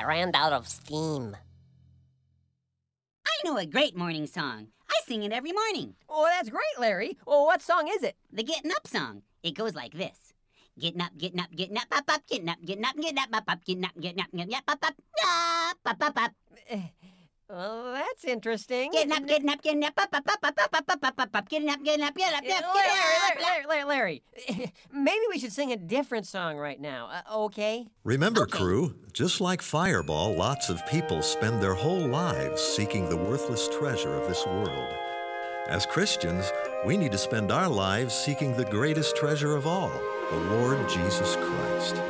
ran out of steam. I know a great morning song. I sing it every morning. Oh, that's great, Larry. Well, what song is it? The Getting Up song. It goes like this. Getting up, getting up, getting up, up, up, getting up, getting up, getting up, up, up, getting up, getting up, getting up, up, up, up, up, up. Well, that's interesting. Getting up, getting up, getting up, up, up, up, up, up, up, up, up, up, up, getting up, getting up, getting up, getting up, Larry, maybe we should sing a different song right now, okay? Remember, crew, just like Fireball, lots of people spend their whole lives seeking the worthless treasure of this world. As Christians, we need to spend our lives seeking the greatest treasure of all, the Lord Jesus Christ.